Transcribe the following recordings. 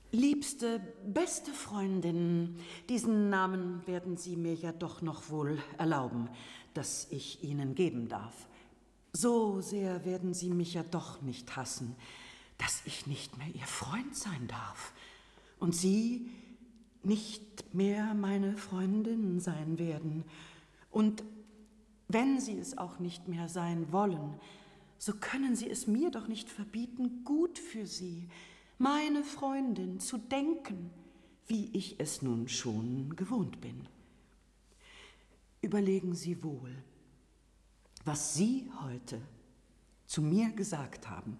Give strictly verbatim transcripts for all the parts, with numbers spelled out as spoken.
Liebste, beste Freundin, diesen Namen werden Sie mir ja doch noch wohl erlauben, dass ich Ihnen geben darf. So sehr werden Sie mich ja doch nicht hassen, dass ich nicht mehr Ihr Freund sein darf und Sie nicht mehr meine Freundin sein werden. Und wenn Sie es auch nicht mehr sein wollen, so können Sie es mir doch nicht verbieten, gut für Sie, meine Freundin, zu denken, wie ich es nun schon gewohnt bin. Überlegen Sie wohl, was Sie heute zu mir gesagt haben.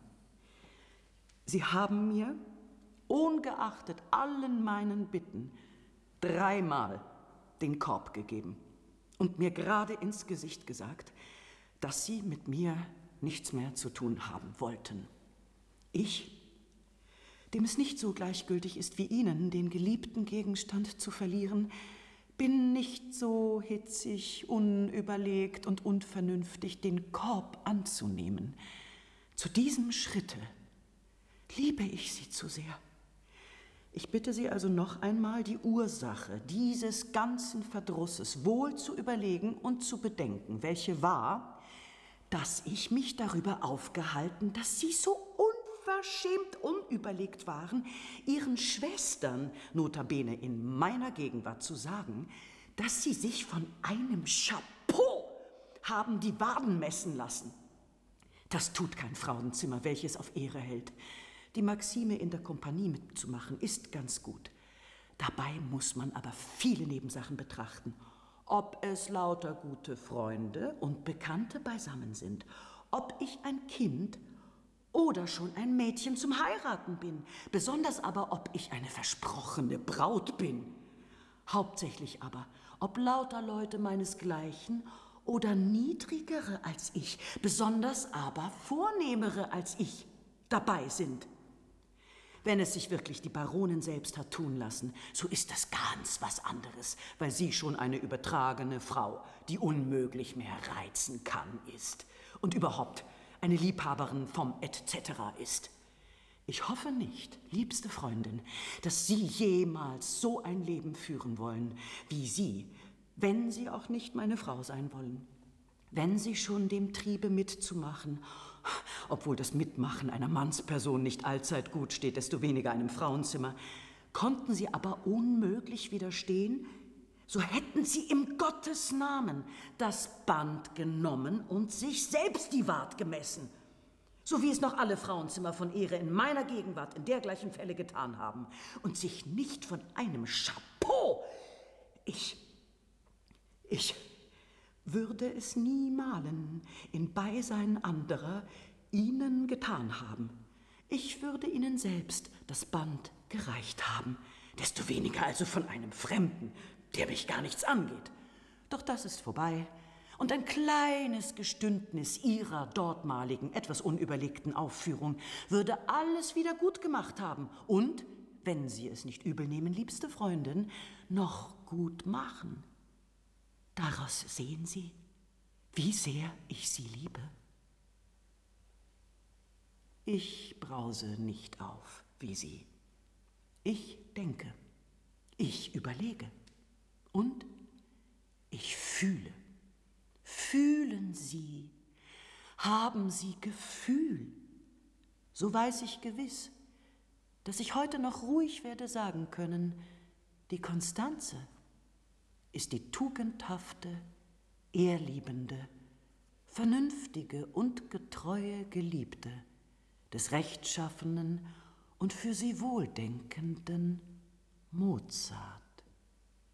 Sie haben mir, ungeachtet allen meinen Bitten, dreimal den Korb gegeben und mir gerade ins Gesicht gesagt, dass Sie mit mir nichts mehr zu tun haben wollten. Ich, dem es nicht so gleichgültig ist wie Ihnen, den geliebten Gegenstand zu verlieren, bin nicht so hitzig, unüberlegt und unvernünftig, den Korb anzunehmen. Zu diesem Schritte liebe ich Sie zu sehr. Ich bitte Sie also noch einmal, die Ursache dieses ganzen Verdrusses wohl zu überlegen und zu bedenken, welche war, dass ich mich darüber aufgehalten, dass Sie so unverschämt unüberlegt waren, Ihren Schwestern, notabene in meiner Gegenwart, zu sagen, dass Sie sich von einem Chapeau haben die Waden messen lassen. Das tut kein Frauenzimmer, welches auf Ehre hält. Die Maxime, in der Kompanie mitzumachen, ist ganz gut. Dabei muss man aber viele Nebensachen betrachten. Ob es lauter gute Freunde und Bekannte beisammen sind, ob ich ein Kind oder schon ein Mädchen zum Heiraten bin, besonders aber, ob ich eine versprochene Braut bin. Hauptsächlich aber, ob lauter Leute meinesgleichen oder niedrigere als ich, besonders aber vornehmere als ich dabei sind. Wenn es sich wirklich die Baronin selbst hat tun lassen, so ist das ganz was anderes, weil sie schon eine übertragene Frau, die unmöglich mehr reizen kann, ist und überhaupt eine Liebhaberin vom et cetera ist. Ich hoffe nicht, liebste Freundin, dass Sie jemals so ein Leben führen wollen, wie Sie, wenn Sie auch nicht meine Frau sein wollen. Wenn Sie schon dem Triebe mitzumachen, obwohl das Mitmachen einer Mannsperson nicht allzeit gut steht, desto weniger einem Frauenzimmer, konnten Sie aber unmöglich widerstehen, so hätten Sie im Gottes Namen das Band genommen und sich selbst die Wart gemessen, so wie es noch alle Frauenzimmer von Ehre in meiner Gegenwart in dergleichen Fälle getan haben, und sich nicht von einem Chapeau, ich, ich würde es niemalen in Beisein anderer Ihnen getan haben. Ich würde Ihnen selbst das Band gereicht haben, desto weniger also von einem Fremden, der mich gar nichts angeht. Doch das ist vorbei, und ein kleines Gestündnis Ihrer dortmaligen, etwas unüberlegten Aufführung würde alles wieder gut gemacht haben und, wenn Sie es nicht übel nehmen, liebste Freundin, noch gut machen. Daraus sehen Sie, wie sehr ich Sie liebe. Ich brause nicht auf wie Sie. Ich denke, ich überlege und ich fühle. Fühlen Sie, haben Sie Gefühl, so weiß ich gewiss, dass ich heute noch ruhig werde sagen können, die Konstanze ist die tugendhafte, ehrliebende, vernünftige und getreue Geliebte des rechtschaffenen und für sie wohldenkenden Mozart.